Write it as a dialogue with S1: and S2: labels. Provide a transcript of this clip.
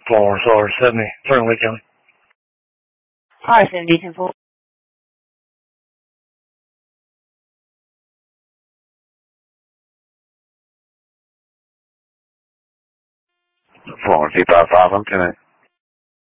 S1: Florida, sorry, 70, Lee County.
S2: Alright, 70, 10 4.
S1: Florida, 255, I'm 10.